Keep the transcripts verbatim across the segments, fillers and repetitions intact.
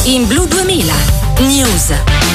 In Blu duemila News.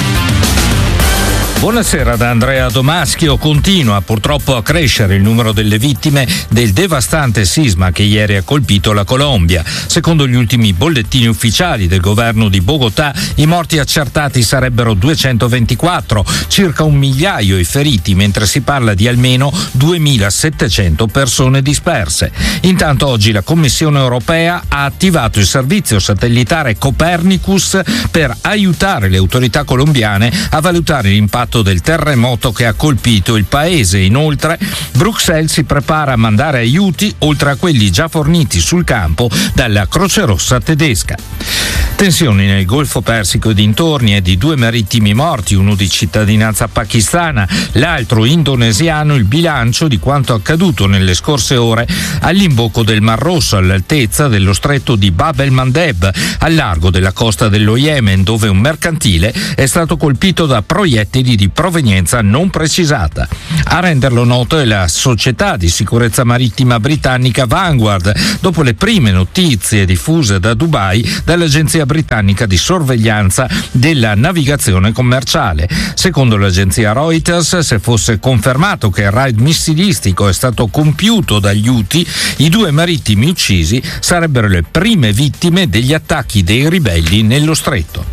Buonasera da Andrea Domaschio. Continua purtroppo a crescere il numero delle vittime del devastante sisma che ieri ha colpito la Colombia. Secondo gli ultimi bollettini ufficiali del governo di Bogotà, i morti accertati sarebbero duecentoventiquattro, circa un migliaio i feriti, mentre si parla di almeno duemilasettecento persone disperse. Intanto oggi la Commissione europea ha attivato il servizio satellitare Copernicus per aiutare le autorità colombiane a valutare l'impatto del terremoto che ha colpito il paese. Inoltre, Bruxelles si prepara a mandare aiuti oltre a quelli già forniti sul campo dalla Croce Rossa tedesca. Tensioni nel Golfo Persico e dintorni e di due marittimi morti, uno di cittadinanza pakistana, l'altro indonesiano, il bilancio di quanto accaduto nelle scorse ore all'imbocco del Mar Rosso, all'altezza dello stretto di Bab el-Mandeb, al largo della costa dello Yemen, dove un mercantile è stato colpito da proiettili di provenienza non precisata. A renderlo noto è la società di sicurezza marittima britannica Vanguard, dopo le prime notizie diffuse da Dubai dall'agenzia britannica di sorveglianza della navigazione commerciale. Secondo l'agenzia Reuters, se fosse confermato che il raid missilistico è stato compiuto dagli Houthi, i due marittimi uccisi sarebbero le prime vittime degli attacchi dei ribelli nello stretto.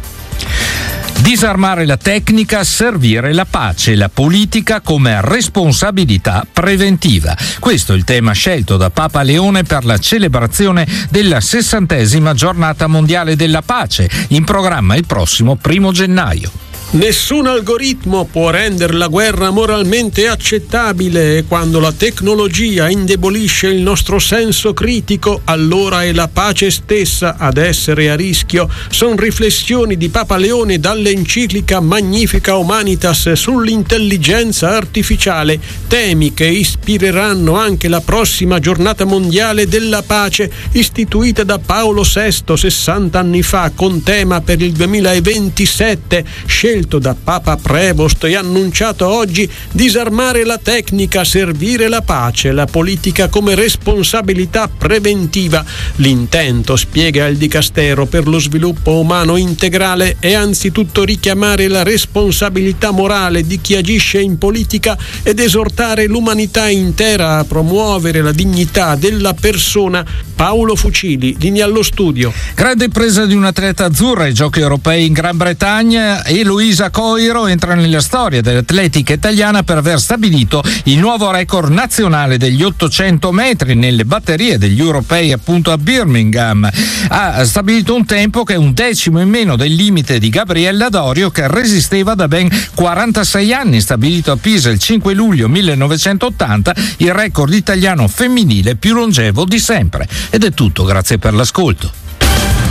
Disarmare la tecnica, servire la pace, la politica come responsabilità preventiva. Questo è il tema scelto da Papa Leone per la celebrazione della sessantesima giornata mondiale della pace, in programma il prossimo primo gennaio. Nessun algoritmo può rendere la guerra moralmente accettabile e quando la tecnologia indebolisce il nostro senso critico, allora è la pace stessa ad essere a rischio. Sono riflessioni di Papa Leone dall'enciclica Magnifica Humanitas sull'intelligenza artificiale, temi che ispireranno anche la prossima giornata mondiale della pace, istituita da Paolo sesto sessanta anni fa, con tema per il duemilaventisette, scelto da Papa Prevost e annunciato oggi: disarmare la tecnica, servire la pace, la politica come responsabilità preventiva. L'intento, spiega il Dicastero per lo sviluppo umano integrale, è anzitutto richiamare la responsabilità morale di chi agisce in politica ed esortare l'umanità intera a promuovere la dignità della persona. Paolo Fucili, linea allo studio. Grande impresa di un atleta azzurra ai Giochi Europei in Gran Bretagna. Eloisa Coiro entra nella storia dell'atletica italiana per aver stabilito il nuovo record nazionale degli ottocento metri nelle batterie degli europei appunto a Birmingham. Ha stabilito un tempo che è un decimo in meno del limite di Gabriella Dorio, che resisteva da ben quarantasei anni, stabilito a Pisa il cinque luglio millenovecentottanta, il record italiano femminile più longevo di sempre. Ed è tutto, grazie per l'ascolto.